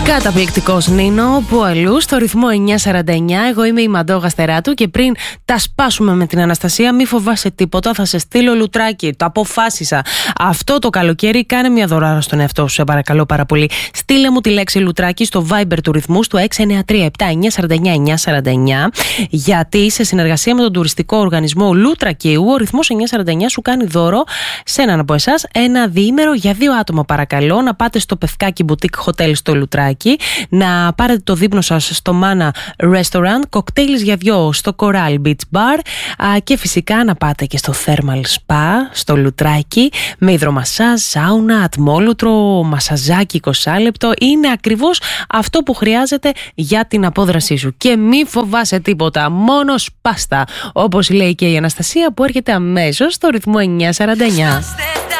Καταπληκτικός Νίνο, που αλλού στο ρυθμό 949. Εγώ είμαι η Μαντώ Γαστεράτου και πριν τα σπάσουμε με την Αναστασία, μη φοβάσαι τίποτα, θα σε στείλω λουτράκι. Το αποφάσισα. Αυτό το καλοκαίρι κάνε μια δωράρα στον εαυτό σου, σε παρακαλώ πάρα πολύ. Στείλε μου τη λέξη λουτράκι στο Viber του ρυθμού στο 693-7949-949, γιατί σε συνεργασία με τον τουριστικό οργανισμό Λουτρακίου, ο ρυθμός 949 σου κάνει δώρο σε έναν από εσάς ένα διήμερο για 2 άτομα, παρακαλώ, να πάτε στο Πευκάκι Boutique Hotel στο Λουτράκι, να πάρετε το δείπνο σας στο Mana Restaurant, κοκτέιλς για 2 στο Coral Beach Bar και φυσικά να πάτε και στο Thermal Spa στο Λουτράκι με υδρομασάζ, σάουνα, ατμόλουτρο, μασαζάκι 20 λεπτό. Είναι ακριβώς αυτό που χρειάζεται για την απόδρασή σου και μη φοβάσαι τίποτα, μόνο σπάστα, όπως λέει και η Αναστασία, που έρχεται αμέσως στο ρυθμό 949.